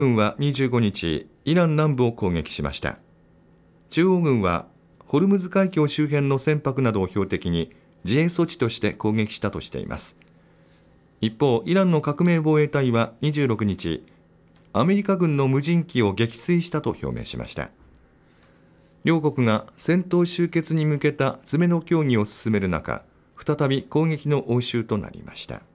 軍は25日、イラン南部を攻撃しました。中央軍はホルムズ海峡周辺の船舶などを標的に自衛措置として攻撃したとしています。一方、イランの革命防衛隊は26日、アメリカ軍の無人機を撃墜したと表明しました。両国が戦闘終結に向けた詰めの協議を進める中、再び攻撃の応酬となりました。